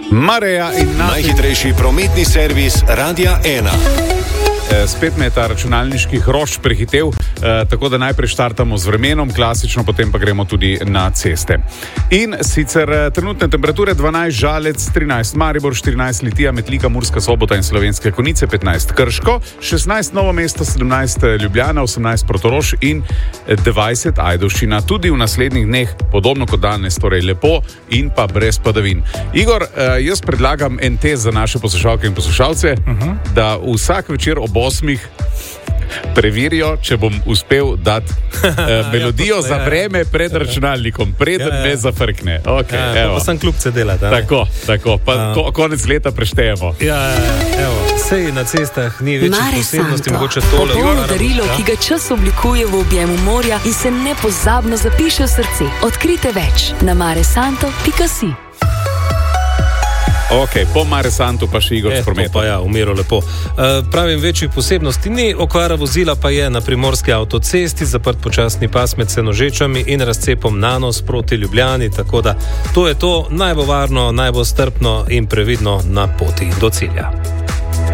Mareja in najhitrejši prometni servis Radia 1. Spet me je ta računalniški hrošč prehitev, tako da najprej štartamo z vremenom, klasično, potem pa gremo tudi na ceste. In sicer trenutne temperature 12 Žalec, 13 Maribor, 14 Litija, Metlika, Murska Sobota in Slovenske Konjice, 15 Krško, 16 Novo mesto, 17 Ljubljana, 18 Portorož in 20 Ajdovščina. Tudi v naslednjih dneh, podobno kot danes, torej lepo in pa brez padavin. Igor, jaz predlagam en test za naše poslušalke in poslušalce, da vsak večer ob 8 preverijo, če bom uspel dati melodijo za vreme pred računalnikom, preden me zafrkne. Okay, pa sem kljubce delati. Tako, pa konec leta preštejemo. Sej na cestah ni večjih posebnosti, mogoče tole. Popolno darilo, ki ga čas oblikuje v objemu morja in se nepozabno zapiše v srce. Odkrite več na maresanto.si. Ok, po Mare Santu pa še Igor s prometom. Pa ja, umiro lepo. Pravim, večjih posebnosti ni, okvara vozila pa je na primorski avtocesti, zaprt počasni pas med Senožečami in razcepom Nanos proti Ljubljani, tako da to je to, naj bo varno, naj bo strpno in previdno na poti do cilja.